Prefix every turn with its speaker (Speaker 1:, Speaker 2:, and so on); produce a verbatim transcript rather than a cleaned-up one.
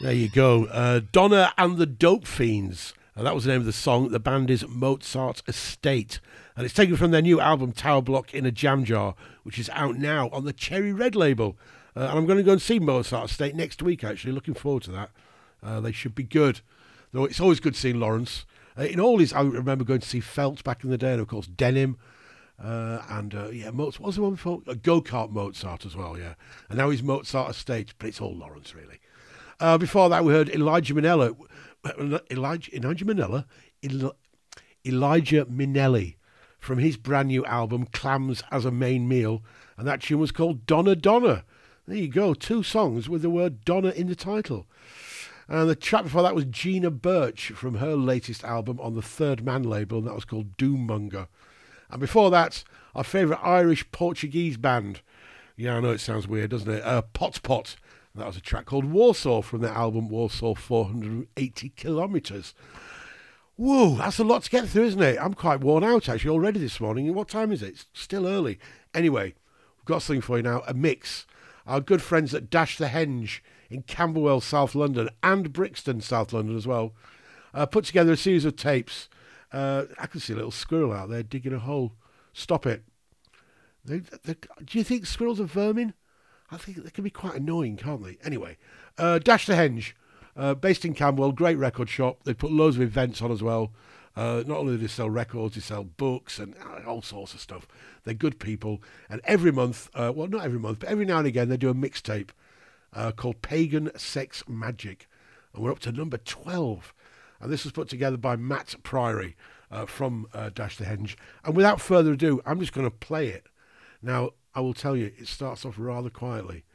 Speaker 1: There you go. Uh, Donna and the Dope Fiends. Uh, that was the name of the song. The band is Mozart Estate. And it's taken from their new album, Tower Block in a Jam Jar, which is out now on the Cherry Red label. Uh, and I'm going to go and see Mozart Estate next week, actually. Looking forward to that. Uh, they should be good. Though it's always good seeing Lawrence. Uh, in all his, I remember going to see Felt back in the day, and of course Denim. Uh, and uh, yeah, Mozart, what was the one before? A Go-Kart Mozart as well, yeah. And now he's Mozart Estate, but it's all Lawrence, really. Uh, before that, we heard Elijah Minella. Elijah, Elijah Minella? Eli, Elijah Minnelli from his brand new album, Clams as a Main Meal. And that tune was called Donna Donna. There you go, two songs with the word Donna in the title. And the track before that was Gina Birch from her latest album on the Third Man label, and that was called Doommonger. And before that, our favourite Irish-Portuguese band. Yeah, I know it sounds weird, doesn't it? Uh, Pot Pot. That was a track called Warsaw from their album Warsaw four hundred eighty kilometres. Whoa, that's a lot to get through, isn't it? I'm quite worn out, actually, already this morning. What time is it? It's still early. Anyway, we've got something for you now, a mix. Our good friends at Dash the Henge in Camberwell, South London, and Brixton, South London as well, uh, put together a series of tapes. Uh, I can see a little squirrel out there digging a hole. Stop it. They, they, do you think squirrels are vermin? I think they can be quite annoying, can't they? Anyway, uh, Dash the Henge, uh, based in Camberwell, great record shop. They put loads of events on as well. Uh, not only do they sell records, they sell books and all sorts of stuff. They're good people. And every month, uh, well, not every month, but every now and again, they do a mixtape uh, called Pagan Sex Magic. And we're up to number twelve. And this was put together by Matt Priory uh, from uh, Dash the Henge. And without further ado, I'm just going to play it. Now, I will tell you, it starts off rather quietly.